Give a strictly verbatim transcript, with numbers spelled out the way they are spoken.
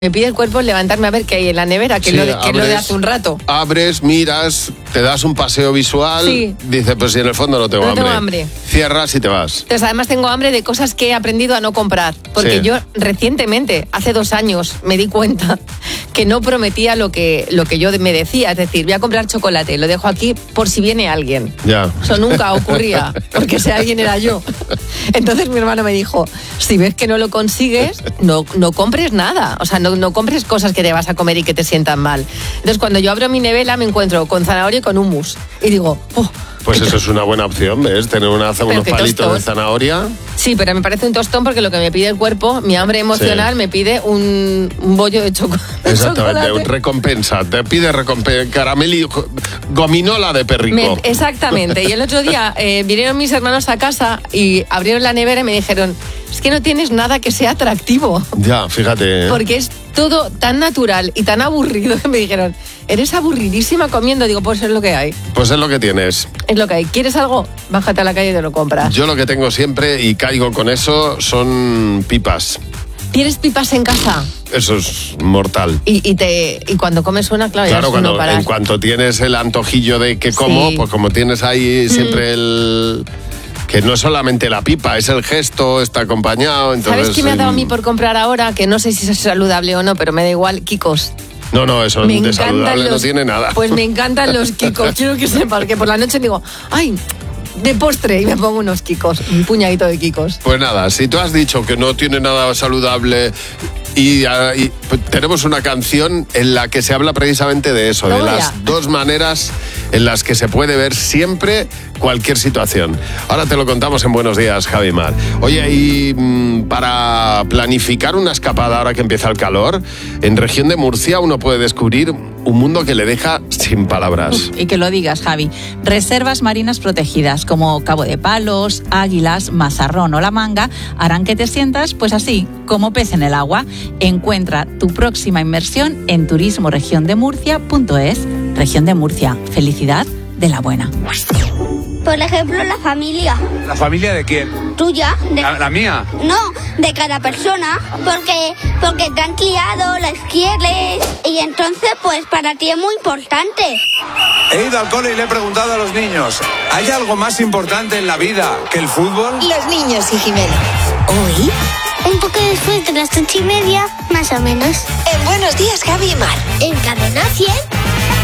Me pide el cuerpo levantarme a ver qué hay en la nevera, que, sí, lo, de, que abres, lo de hace un rato. Abres, miras, te das un paseo visual, sí. Dices, pues si en el fondo no tengo no hambre. tengo hambre. Cierras y te vas. Entonces, además tengo hambre de cosas que he aprendido a no comprar. Porque sí. yo recientemente, hace dos años, me di cuenta que no prometía lo que, lo que yo me decía. Es decir, voy a comprar chocolate, lo dejo aquí por si viene alguien. Ya. Eso nunca ocurría, porque ese alguien era yo. Entonces mi hermano me dijo, si ves que no lo consigues, no, no compres nada. O sea, no, no compres cosas que te vas a comer y que te sientan mal. Entonces cuando yo abro mi nevera me encuentro con zanahoria y con hummus. Y digo, oh, pues eso es una buena opción, ¿ves? Tener una, unos palitos tostón. de zanahoria. Sí, pero me parece un tostón porque lo que me pide el cuerpo, mi hambre emocional, sí. me pide un, un bollo de, choco de Exactamente, chocolate. un recompensa. Te pide recompensa, caramelo, gominola de perrico. Me, exactamente. Y el otro día eh, vinieron mis hermanos a casa y abrieron la nevera y me dijeron, es que no tienes nada que sea atractivo. Ya, fíjate. ¿eh? Porque es todo tan natural y tan aburrido que me dijeron, eres aburridísima comiendo. Digo, pues es lo que hay. Pues es lo que tienes. Es lo que hay. ¿Quieres algo? Bájate a la calle y te lo compras. Yo lo que tengo siempre, y caigo con eso, son pipas. ¿Tienes pipas en casa? Eso es mortal. Y, y, te, y cuando comes una, claro, claro ya cuando, no paras. En cuanto tienes el antojillo de que como, sí. pues como tienes ahí siempre mm. el... Que no es solamente la pipa, es el gesto, está acompañado. Entonces, ¿sabes qué me ha dado a mí por comprar ahora? Que no sé si es saludable o no, pero me da igual, Kikos. No, no, eso me de saludable los, no tiene nada. Pues me encantan los Kikos, quiero que sepas que por la noche digo, ay, de postre, y me pongo unos Kikos, un puñadito de Kikos. Pues nada, si tú has dicho que no tiene nada saludable y, y pues tenemos una canción en la que se habla precisamente de eso, de las dos maneras en las que se puede ver siempre cualquier situación. Ahora te lo contamos en Buenos Días, Javi Mar. Oye, y mmm, para planificar una escapada ahora que empieza el calor, en región de Murcia uno puede descubrir un mundo que le deja sin palabras. Y que lo digas, Javi. Reservas marinas protegidas como Cabo de Palos, Águilas, Mazarrón o La Manga harán que te sientas, pues así, como pez en el agua. Encuentra tu próxima inmersión en turismo región de murcia punto es. Región de Murcia. Felicidad de la buena. Por ejemplo, la familia. ¿La familia de quién? ¿Tuya? De... ¿La, la mía? No, de cada persona, porque, porque te han criado, las quieres, y entonces, pues, para ti es muy importante. He ido al cole y le he preguntado a los niños, ¿hay algo más importante en la vida que el fútbol? Los niños y Jimena. ¿Hoy? Un poco después de las ocho y media, más o menos. En Buenos Días, Javi y Mar. En Cadena cien.